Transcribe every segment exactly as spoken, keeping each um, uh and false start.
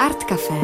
Art Café.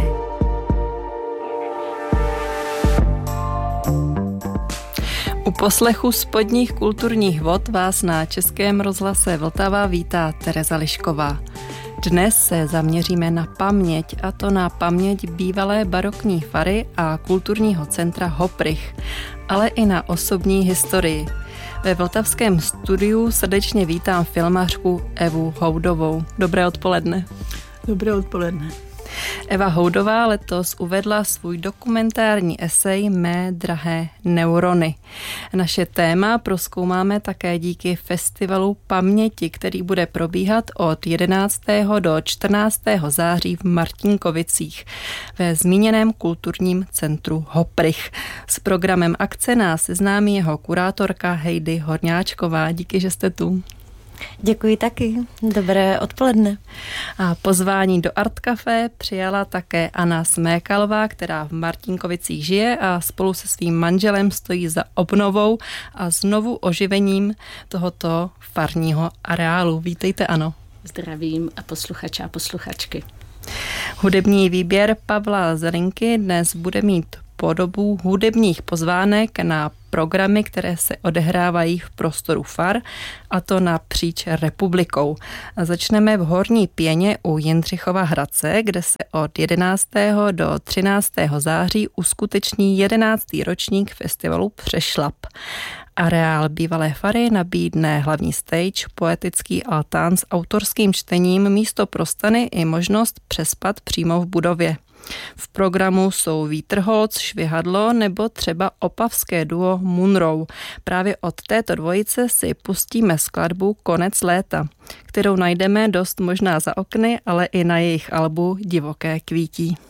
U poslechu spodních kulturních vod vás na Českém rozhlase Vltava vítá Tereza Lišková. Dnes se zaměříme na paměť, a to na paměť bývalé barokní fary a kulturního centra Hoprych, ale i na osobní historii. Ve vltavském studiu srdečně vítám filmařku Evu Houdovou. Dobré odpoledne. Dobré odpoledne. Eva Houdová letos uvedla svůj dokumentární esej Mé drahé neurony. Naše téma prozkoumáme také díky festivalu paměti, který bude probíhat od jedenáctého do čtrnáctého září v Martinkovicích ve zmíněném kulturním centru Hoprych. S programem akce nás seznámí jeho kurátorka Hejdy Horňáčková. Díky, že jste tu. Děkuji taky. Dobré odpoledne. A pozvání do Art Café přijala také Anna Smékalová, která v Martinkovicích žije a spolu se svým manželem stojí za obnovou a znovu oživením tohoto farního areálu. Vítejte, Ano. Zdravím a posluchače a posluchačky. Hudební výběr Pavla Zelinky dnes bude mít podobu hudebních pozvánek na programy, které se odehrávají v prostoru far, a to napříč republikou. Začneme v Horní Pěně u Jindřichova Hradce, kde se od jedenáctého do třináctého září uskuteční jedenáctý ročník festivalu Přešlap. Areál bývalé fary nabídne hlavní stage, poetický altán s autorským čtením, místo pro stany i možnost přespat přímo v budově. V programu jsou Vítr-Holc, Švihadlo nebo třeba opavské duo Munro. Právě od této dvojice si pustíme skladbu Konec léta, kterou najdeme dost možná za okny, ale i na jejich albu Divoké kvítí.